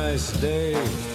nice day.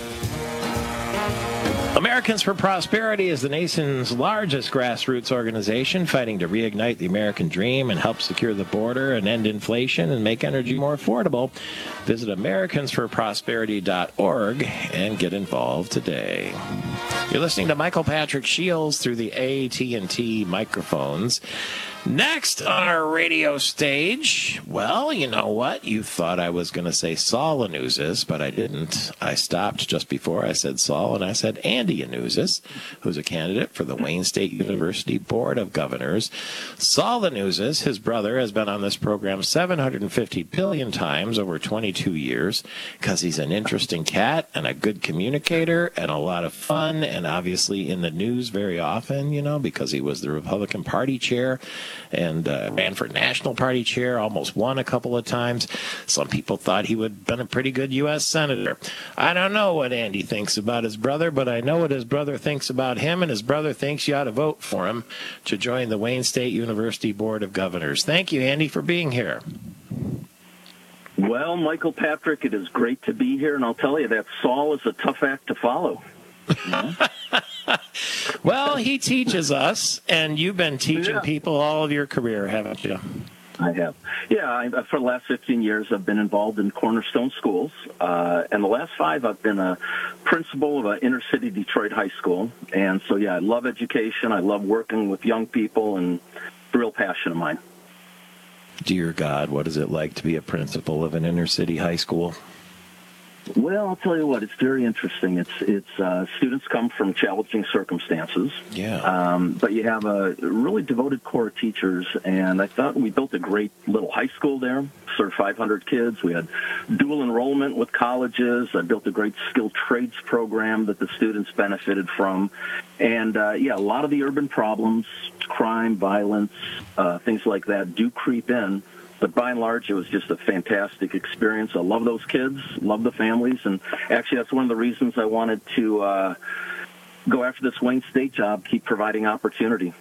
Americans for Prosperity is the nation's largest grassroots organization fighting to reignite the American dream and help secure the border and end inflation and make energy more affordable. Visit americansforprosperity.org and get involved today. You're listening to Michael Patrick Shields through the AT&T microphones. Next on our radio stage, well, you know what? You thought I was going to say Saul Anusis, but I didn't. I stopped just before I said Saul, and I said Andy Anusis, who's a candidate for the Wayne State University Board of Governors. Saul Anusis, his brother, has been on this program 750 billion times over 22 years because he's an interesting cat and a good communicator and a lot of fun and obviously in the news very often, you know, because he was the Republican Party chair and ran for National Party chair, almost won a couple of times. Some people thought he would have been a pretty good U.S. Senator. I don't know what Andy thinks about his brother, but I know what his brother thinks about him, and his brother thinks you ought to vote for him to join the Wayne State University Board of Governors. Thank you, Andy, for being here. Well, Michael Patrick, it is great to be here, and I'll tell you that Saul is a tough act to follow. Well, he teaches us, and you've been teaching people all of your career, haven't you? I have. Yeah, for the last 15 years, I've been involved in Cornerstone Schools, and the last 5, I've been a principal of an inner-city Detroit high school. And so, yeah, I love education. I love working with young people, and it's a real passion of mine. Dear God, what is it like to be a principal of an inner-city high school? Well, I'll tell you what, it's very interesting. It's students come from challenging circumstances. Yeah. But you have a really devoted core of teachers, and I thought we built a great little high school there, served 500 kids. We had dual enrollment with colleges. I built a great skilled trades program that the students benefited from. And, yeah, a lot of the urban problems, crime, violence, things like that do creep in. But by and large, it was just a fantastic experience. I love those kids, love the families, and actually that's one of the reasons I wanted to go after this Wayne State job, keep providing opportunity.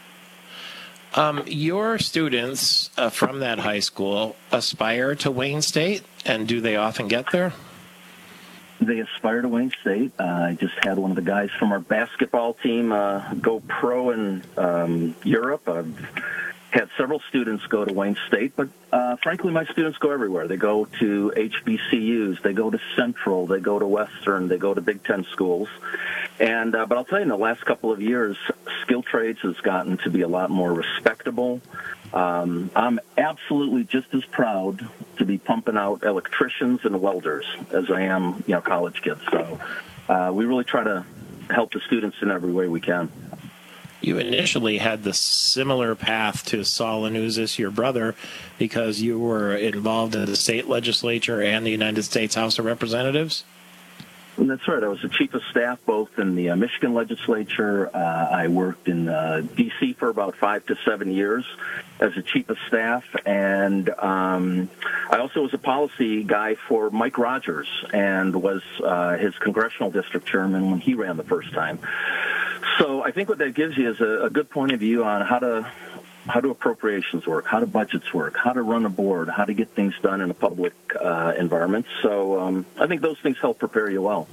Your students from that high school aspire to Wayne State, and do they often get there? They aspire to Wayne State. I just had one of the guys from our basketball team go pro in Europe. I've had several students go to Wayne State, but frankly, my students go everywhere. They go to HBCUs, they go to Central, they go to Western, they go to Big Ten schools. And but I'll tell you, in the last couple of years, skilled trades has gotten to be a lot more respectable. I'm absolutely just as proud to be pumping out electricians and welders as I am, college kids. So we really try to help the students in every way we can. You initially had the similar path to Saul Anusis, your brother, because you were involved in the state legislature and the United States House of Representatives? And that's right. I was the chief of staff both in the Michigan legislature. I worked in D.C. for about 5 to 7 years as a chief of staff. And I also was a policy guy for Mike Rogers and was his congressional district chairman when he ran the first time. So I think what that gives you is a good point of view on how do appropriations work, how do budgets work, how to run a board, how to get things done in a public environment. So I think those things help prepare you well.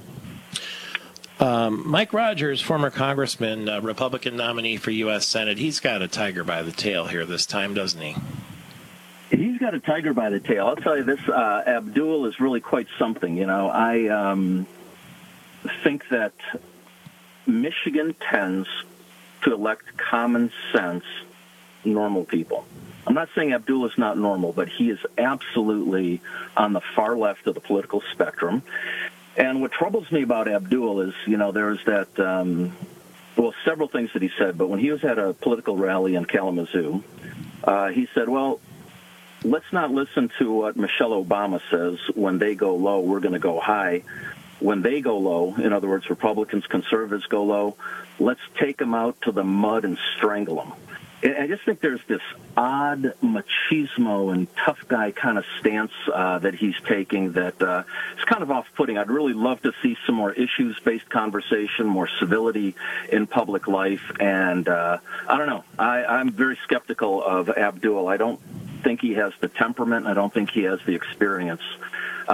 Mike Rogers, former congressman, Republican nominee for U.S. Senate, he's got a tiger by the tail here this time, doesn't he? He's got a tiger by the tail. I'll tell you this, Abdul is really quite something. I think that Michigan tends to elect common sense, normal people. I'm not saying Abdul is not normal, but he is absolutely on the far left of the political spectrum. And what troubles me about Abdul is, there's that, several things that he said, but when he was at a political rally in Kalamazoo, he said, well, let's not listen to what Michelle Obama says. When they go low, we're going to go high. When they go low, in other words, Republicans, conservatives go low, let's take them out to the mud and strangle them. And I just think there's this odd machismo and tough guy kind of stance that he's taking that is kind of off-putting. I'd really love to see some more issues-based conversation, more civility in public life. And I don't know. I'm very skeptical of Abdul. I don't think he has the temperament. I don't think he has the experience